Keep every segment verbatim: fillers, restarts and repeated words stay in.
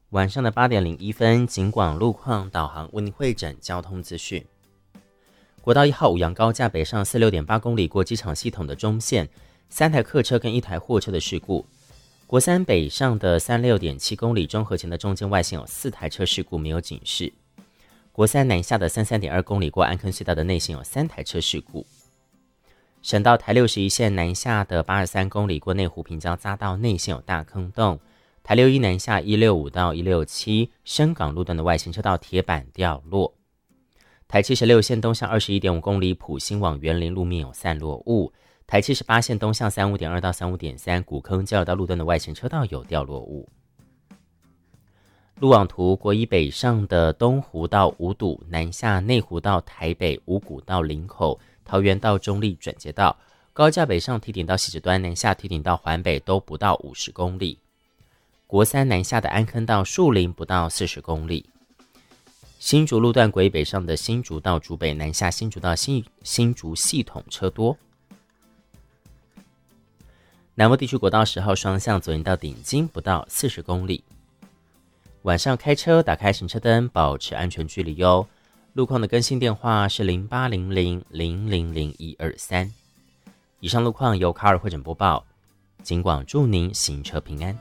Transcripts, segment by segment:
晚上的八点零一分，警广路况导航为您会诊交通资讯。国道一号五杨高架北上四六点八公里过机场系统的中线，三台客车跟一台货车的事故。国三北上的三六点七公里中和前的中间外线有四台车事故没有警示。国三南下的三三点二公里过安坑隧道的内线有三台车事故。省道台六十一线南下的八十三公里过内湖平交匝道内线有大坑洞。台六一南下一六五到一六七深港路段的外线车道铁板掉落。台七十六线东向二十一点五公里埔心往园林路面有散落物。台七十八线东向三五点二到三五点三古坑交流道路段的外线车道有掉落物。路网图国一北上的东湖到五堵，南下内湖到台北，五股到林口，桃园到中立转接道，高架北上堤顶到汐止端，南下堤顶到环北都不到五十公里。国三南下的安坑到树林不到四十公里。新竹路段国一北上的新竹到竹北，南下新竹到 新, 新竹系统车多。南部地区国道十号双向左营到顶金不到四十公里。晚上开车打开行车灯，保持安全距离哟。路况的更新电话是零八零零零零零一二三。以上路况由卡尔会诊播报，警广祝您行车平安。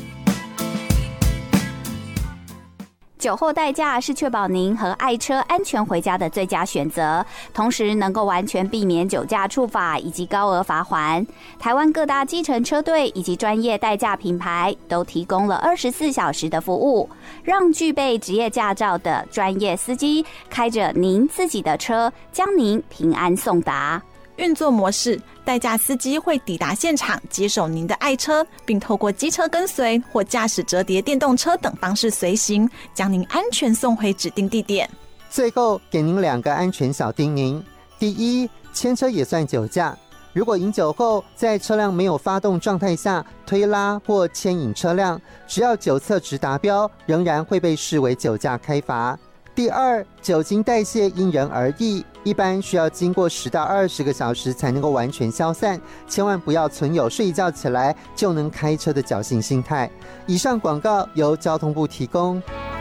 酒后代驾是确保您和爱车安全回家的最佳选择，同时能够完全避免酒驾处罚以及高额罚锾。台湾各大计程车队以及专业代驾品牌都提供了二十四小时的服务，让具备职业驾照的专业司机开着您自己的车，将您平安送达。 运作模式，代驾司机会抵达现场接手您的爱车，并透过机车跟随或驾驶折叠电动车等方式随行，将您安全送回指定地点。 最后给您两个安全小叮咛：第一，牵车也算酒驾，如果饮酒后在车辆没有发动状态下推拉或牵引车辆，只要酒测值达标，仍然会被视为酒驾开罚。第二，酒精代谢因人而异，一般需要经过十到二十个小时才能够完全消散，千万不要存有睡一觉起来就能开车的侥幸心态。以上广告由交通部提供。